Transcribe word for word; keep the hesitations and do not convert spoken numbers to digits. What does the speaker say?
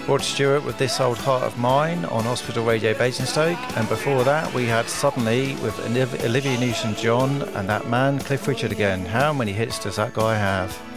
Rod Stewart with This Old Heart of Mine on Hospital Radio Basingstoke, and before that we had Suddenly with Olivia Newton-John and that man Cliff Richard again. How many hits does that guy have?